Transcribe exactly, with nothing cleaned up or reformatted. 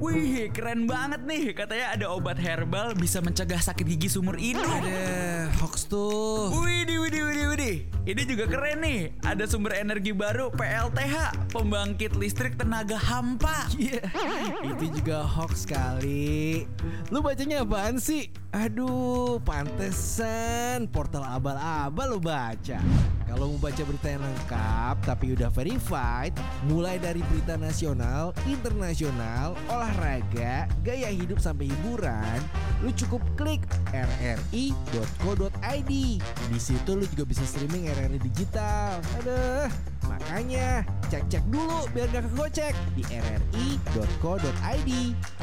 Wih, keren banget nih. Katanya ada obat herbal bisa mencegah sakit gigi seumur hidup. Ada hoax tuh. Widih, widih, widih, widih. Ini juga keren nih. Ada sumber energi baru P L T H, pembangkit listrik tenaga hampa. Iya, itu juga hoax kali. Lu bacanya apaan sih? Aduh, pantesan portal abal-abal lu baca. Kalau mau baca berita yang lengkap tapi udah verified, mulai dari berita nasional, internasional, olahraga, gaya hidup sampai hiburan, lu cukup klik r r i dot co dot i d. Di situ lu juga bisa streaming R R I digital. Aduh, makanya cek-cek dulu biar gak kegocek di r r i dot co dot i d.